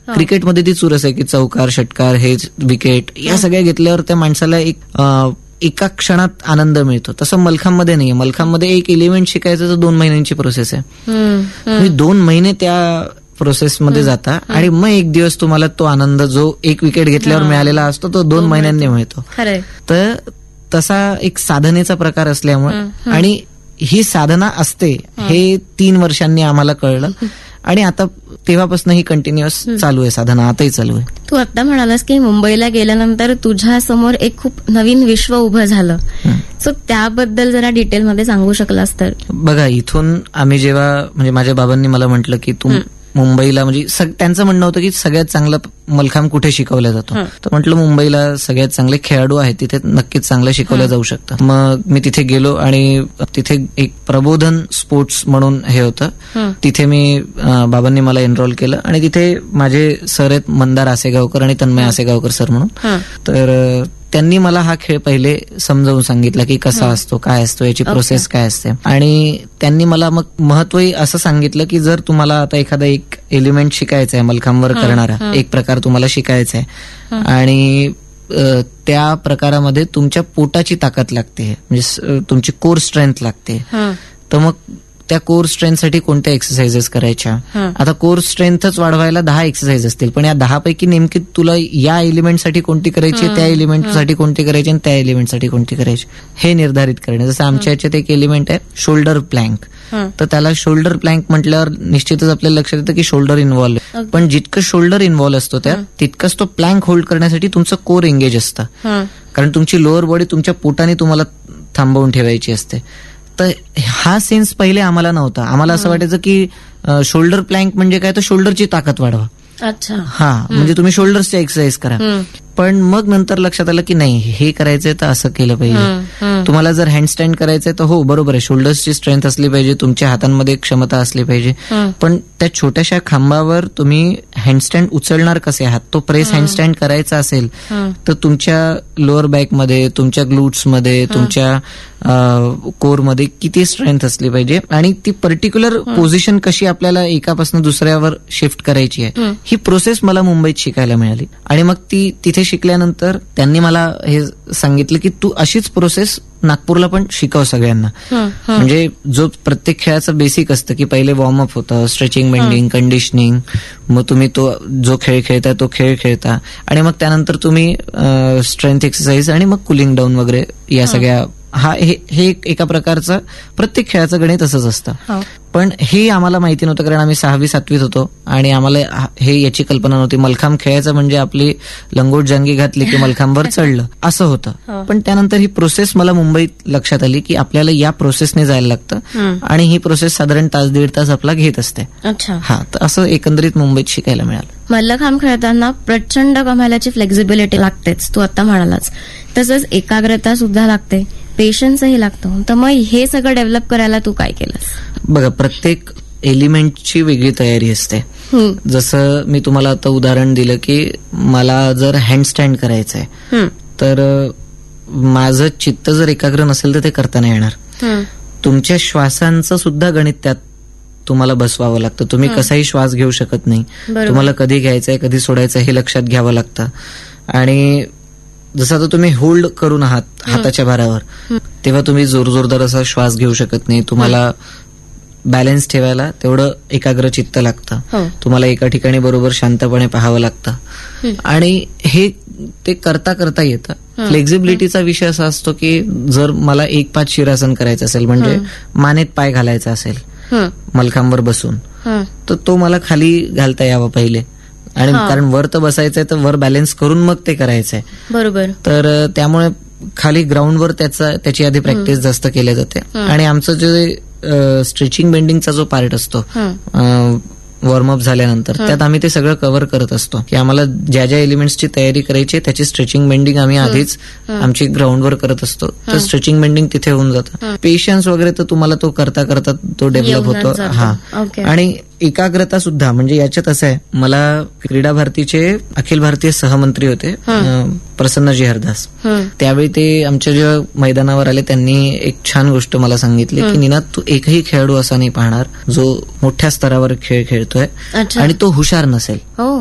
क्रिकेटमध्ये ती चुरस आहे की चौकार, षटकार, हे विकेट या सगळ्या घेतल्यावर त्या माणसाला एका क्षणात आनंद मिळतो. तसं मलखांबमध्ये नाहीये. मलखांबमध्ये एक एलिमेंट शिकायचं तर 2 महिन्यांची प्रोसेस आहे. तुम्ही 2 महिने त्या प्रोसेसमध्ये जाता आणि मग एक दिवस तुम्हाला तो आनंद जो एक विकेट घेतल्यावर मिळालेला असतो तो 2 महिन्यांनी मिळतो. तर तसा एक साधनेचा प्रकार असल्यामुळे आणि ही साधना असते हे 3 वर्षांनी आम्हाला कळलं आणि आता तेव्हापासून ही कंटिन्युअस चालू आहे साधना, आताही चालू आहे. तू आता म्हणालास की मुंबईला गेल्यानंतर तुझ्या समोर एक खूप नवीन विश्व उभं झालं. सो त्याबद्दल जरा डिटेलमध्ये सांगू शकलास तर. बघा, इथून आम्ही जेव्हा म्हणजे माझ्या बाबांनी मला म्हटलं की तू मुंबईला, म्हणजे त्यांचं म्हणणं होतं की सगळ्यात चांगलं मलखांब कुठे शिकवला जातो, तर म्हटलं मुंबईला सगळ्यात चांगले खेळाडू आहेत, तिथे नक्कीच चांगलं शिकवलं जाऊ शकतं. मग मी तिथे गेलो आणि तिथे एक प्रबोधन स्पोर्ट्स म्हणून हे होतं, तिथे मी बाबांनी मला एनरोल केलं आणि तिथे माझे सर आहेत मंदार आसेगावकर आणि तन्मय आसेगावकर सर म्हणून. तर त्यांनी मला हा खेळ पहिले समजावून सांगितला की कसा असतो, काय असतो, याची प्रोसेस काय असते. आणि त्यांनी मला मग महत्वही असं सांगितलं की जर तुम्हाला आता एखादा एक एलिमेंट शिकायचा आहे, मलखांबवर करणारा एक प्रकार तुम्हाला शिकायचा आहे आणि त्या प्रकारामध्ये तुमच्या पोटाची ताकद लागते, म्हणजे तुमची कोर स्ट्रेंथ लागते, तर मग त्या कोर स्ट्रेंथसाठी कोणत्या एक्सरसाइजेस करायच्या. आता कोर स्ट्रेंथच वाढवायला 10 एक्सरसाइज असतील, पण या 10 पैकी नेमकी तुला या एलिमेंटसाठी कोणती करायची, त्या एलिमेंटसाठी कोणती करायची आणि त्या एलिमेंटसाठी कोणती करायची हे निर्धारित करणे. जसं आमच्या याच्यात एक एलिमेंट आहे शोल्डर प्लँक, तर त्याला शोल्डर प्लँक म्हटल्यावर निश्चितच आपल्याला लक्षात येतं की शोल्डर इन्व्हॉल्व, पण जितकं शोल्डर इन्व्हॉल्व असतो त्यात तितकंच तो प्लँक होल्ड करण्यासाठी तुमचं कोर एंगेज असतं, कारण तुमची लोअर बॉडी तुमच्या पोटाने तुम्हाला थांबवून ठेवायची असते. तर हा सेन्स पहिले आम्हाला नव्हता. आम्हाला असं वाटायचं की शोल्डर प्लँक म्हणजे काय, तर शोल्डरची ताकद वाढवा. अच्छा, हा, म्हणजे तुम्ही शोल्डर्सची एक्सरसाइज करा. पण मग नंतर लक्षात आलं की नाही, हे करायचंय तर असं केलं पाहिजे. तुम्हाला जर हँडस्टँड करायचंय तर हो बरोबर आहे, शोल्डर्सची स्ट्रेंथ असली पाहिजे, तुमच्या हातांमध्ये क्षमता असली पाहिजे, पण त्या छोट्याशा खांबावर तुम्ही हँडस्टँड उचलणार कसे आहात, तो प्रेस हँडस्टँड करायचा असेल तर तुमच्या लोअर बॅकमध्ये, तुमच्या ग्लूट्समध्ये, तुमच्या कोरमध्ये किती स्ट्रेंथ असली पाहिजे आणि ती पर्टिक्युलर पोझिशन कशी आपल्याला एकापासून दुसऱ्यावर शिफ्ट करायची आहे, ही प्रोसेस मला मुंबईत शिकायला मिळाली. आणि मग ती तिथे शिकल्यानंतर त्यांनी मला हे सांगितलं की तू अशीच प्रोसेस नागपूरला पण शिकव सगळ्यांना. म्हणजे जो प्रत्येक खेळाचं बेसिक असतं की पहिले वॉर्मअप होतं, स्ट्रेचिंग, बेंडिंग, कंडिशनिंग, मग तुम्ही तो जो खेळ खेळता तो खेळ खेळता आणि मग त्यानंतर तुम्ही स्ट्रेंथ एक्सरसाइज आणि मग कुलिंग डाऊन वगैरे या सगळ्या, हे एका प्रकारचं प्रत्येक खेळाचं गणित असंच असतं. पण हे आम्हाला माहिती नव्हतं, कारण आम्ही 6वी 7वीत होतो आणि आम्हाला हे याची कल्पना नव्हती. मलखांब खेळायचं म्हणजे आपली लंगोट जांगी घातली की मलखांबवर चढलं असं होतं. पण त्यानंतर ही प्रोसेस मला मुंबईत लक्षात आली की आपल्याला या प्रोसेसने जायला लागतं आणि ही प्रोसेस साधारण 1-1.5 तास आपला घेत असते. हा, तर असं एकंदरीत मुंबईत शिकायला मिळालं. मल्लखांब खेळताना प्रचंड कमालाची फ्लेक्झिबिलिटी लागतेच, तू आता म्हणालाच, तसंच एकाग्रता सुद्धा लागते, पेशन्सही लागतो. तर मग हे सगळं डेव्हलप करायला तू काय केलंस? बघा, प्रत्येक एलिमेंटची वेगळी तयारी असते. जसं मी तुम्हाला आता उदाहरण दिलं की मला जर हँडस्टँड करायचंय तर माझं चित्त जर एकाग्र नसेल तर ते करता नाही येणार. तुमच्या श्वासांचं सुद्धा गणित त्यात तुम्हाला बसवावं लागतं. तुम्ही कसाही श्वास घेऊ शकत नाही, तुम्हाला कधी घ्यायचंय कधी सोडायचं हे लक्षात घ्यावं लागतं. आणि जसं आता तुम्ही होल्ड करून आहात हाताच्या भारावर, तेव्हा तुम्ही जोरदार असा श्वास घेऊ शकत नाही. तुम्हाला बॅलन्स ठेवायला तेवढं एकाग्र चित्त लागतं. तुम्हाला एका ठिकाणी बरोबर शांतपणे पाहावं लागतं आणि हे ते करता करता येतं. फ्लेक्झिबिलिटीचा विषय असा असतो की जर मला 1-5 शिरासन करायचं असेल, म्हणजे मानेत पाय घालायचा असेल मलखांबवर बसून, तर तो मला खाली घालता यावा पहिले, आणि कारण वर तर बसायचंय तर वर बॅलन्स करून मग ते करायचंय. बरोबर. तर त्यामुळे खाली ग्राउंडवर त्याची आधी प्रॅक्टिस जास्त केली जाते. आणि आमचं जे स्ट्रेचिंग बेंडिंगचा जो पार्ट असतो वॉर्मअप झाल्यानंतर, त्यात आम्ही ते सगळं कव्हर करत असतो की आम्हाला ज्या ज्या एलिमेंट्सची तयारी करायची त्याची स्ट्रेचिंग बेंडिंग आम्ही आधीच आमची ग्राउंडवर करत असतो. तर स्ट्रेचिंग बेंडिंग तिथे होऊन जातं. पेशन्स वगैरे तर तुम्हाला तो करता करता तो डेव्हलप होतो. हा, आणि एकाग्रता सुद्धा, म्हणजे याच्यात असं आहे, मला क्रीडा भारतीचे अखिल भारतीय सहमंत्री होते प्रसन्नजी हरदास. त्यावेळी ते आमच्या ज्या मैदानावर आले त्यांनी एक छान गोष्ट मला सांगितली की निनाद, तू एकही खेळाडू असा नाही पाहणार जो मोठ्या स्तरावर खेळ खेळतोय आणि तो हुशार नसेल.